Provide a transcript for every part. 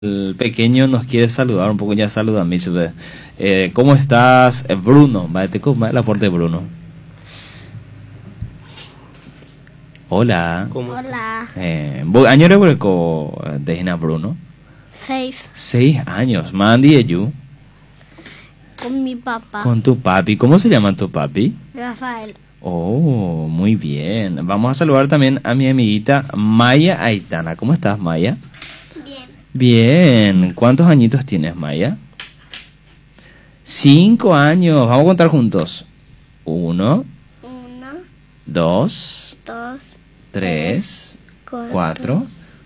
El pequeño nos quiere saludar un poco, ya saluda a mí. ¿Cómo estás, Bruno? ¿Cómo es el aporte de Bruno? Hola. Hola. ¿Año de Dejina Bruno? 6 años. Mandy y you. Con mi papá. Con tu papi. ¿Cómo se llama tu papi? Rafael. Oh, muy bien. Vamos a saludar también a mi amiguita Maya Aitana. ¿Cómo estás, Maya? Bien. ¿Cuántos añitos tienes, Maya? 5 años. Vamos a contar juntos. 1, 2, 3, 4,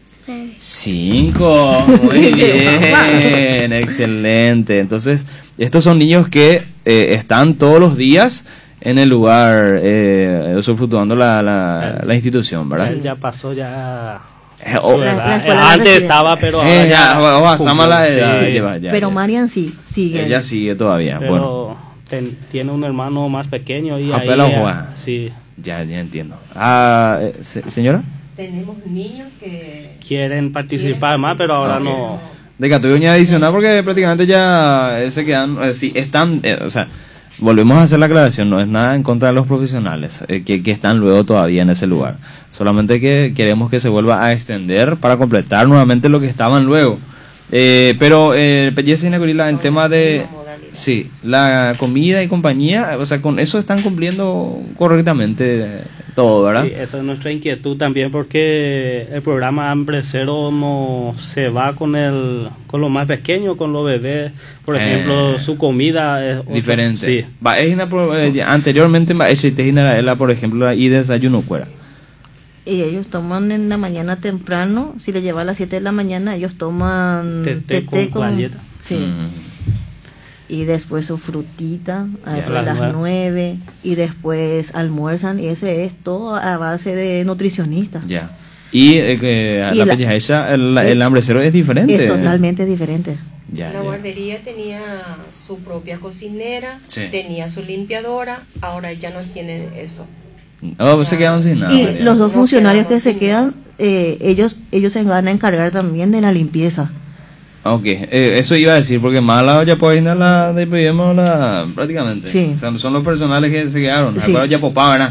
5. Muy bien. Excelente. Entonces, estos son niños que están todos los días en el lugar usufructuando la institución, ¿verdad? Él ya pasó ya. La antes estaba, pero ahora ya pasamos la edad. Sí. Pero Marian sí sigue. Ella sigue todavía. Pero bueno, tiene un hermano más pequeño y ahí sí. Ya entiendo. Señora. Tenemos niños que quieren participar más, pero ahora no. De que tuve un adicional porque prácticamente ya se quedan, sí, están, o sea, volvemos a hacer la aclaración, no es nada en contra de los profesionales que están luego todavía en ese lugar. Solamente que queremos que se vuelva a extender para completar nuevamente lo que estaban luego. Pero, Pelleza y Necorila, el tema de, sí, la comida y compañía, o sea, con eso están cumpliendo correctamente todo, ¿verdad? Sí, esa es nuestra inquietud también, porque el programa Hambre Cero no se va con lo más pequeño, con los bebés. Por ejemplo, su comida es diferente. Sí. Anteriormente, por ejemplo, y desayuno fuera. Y ellos toman en la mañana temprano, si le lleva a las 7 de la mañana, ellos toman té con galleta. Sí. Y después su frutita a eso de las 9 y después almuerzan, y ese es todo a base de nutricionistas. Ya. Y el Hambre Cero es diferente. Es totalmente diferente. La guardería tenía su propia cocinera, sí, tenía su limpiadora, ahora ya no tienen eso. Se quedaron sin nada. Y los dos funcionarios que se quedan, ellos se van a encargar también de la limpieza. Ok, eso iba a decir, porque más ya puede ir la despedimos prácticamente. Sí. O sea, son los personales que se quedaron. Sí. Ya popá, ¿verdad?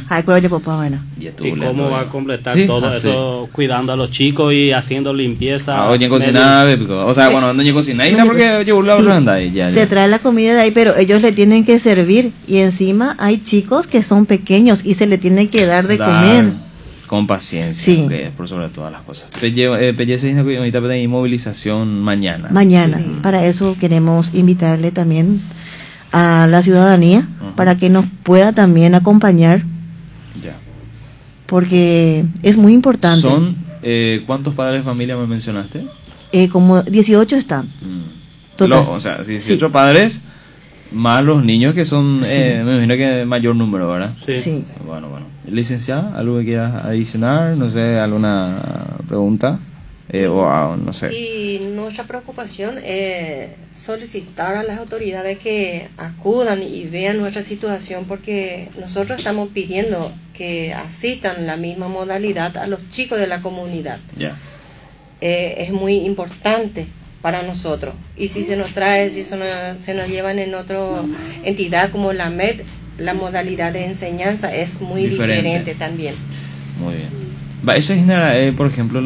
¿Y cómo va a completar todo eso, cuidando a los chicos y haciendo limpieza? Oye, cocinar, o sea, bueno, no cocinar, porque yo se trae la comida de ahí, pero ellos le tienen que servir, y encima hay chicos que son pequeños y se le tiene que dar de comer. Con paciencia, sí, que es por sobre todas las cosas. Pelleza dice que ahorita hay movilización mañana. Sí. Para eso queremos invitarle también a la ciudadanía, para que nos pueda también acompañar. Ya. Porque es muy importante. ¿Son cuántos padres de familia me mencionaste? Como 18 están. O sea, 18 padres, más los niños que son, me imagino que mayor número, ¿verdad? Sí. Bueno. Licenciada, ¿algo que quieras adicionar? No sé, ¿alguna pregunta? No sé. Y nuestra preocupación es solicitar a las autoridades que acudan y vean nuestra situación, porque nosotros estamos pidiendo que asistan la misma modalidad a los chicos de la comunidad. Ya. Es muy importante para nosotros, y si se nos trae, si se nos llevan en otra entidad como la MED, la modalidad de enseñanza es muy diferente también. Muy bien. Esa es, por ejemplo,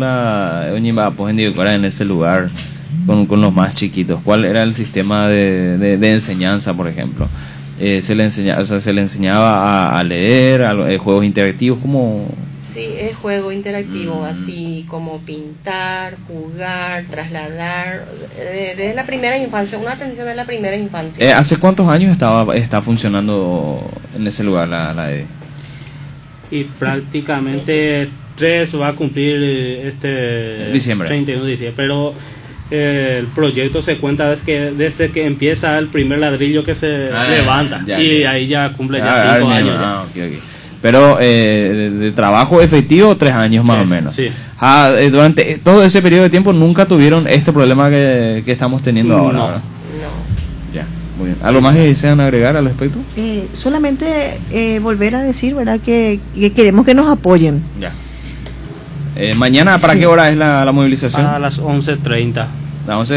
en ese lugar con los más chiquitos. ¿Cuál era el sistema de enseñanza, por ejemplo? Se le enseñaba a leer, juegos interactivos, como... Sí, es juego interactivo, así como pintar, jugar, trasladar, desde la primera infancia, una atención de la primera infancia. ¿Hace cuántos años está funcionando en ese lugar la EDE? Y prácticamente 3 va a cumplir diciembre. 31 de diciembre, pero el proyecto se cuenta desde que empieza el primer ladrillo que se levanta, ahí ya cumple 5 años. Okay. Pero de trabajo efectivo 3 años más o menos. Sí. Durante todo ese periodo de tiempo nunca tuvieron este problema que estamos teniendo ahora. No. Ya, muy bien. ¿Algo más que desean agregar al respecto? Solamente volver a decir, ¿verdad?, que queremos que nos apoyen. Ya. Mañana, ¿para qué hora es la movilización? A las 11:30. Vamos a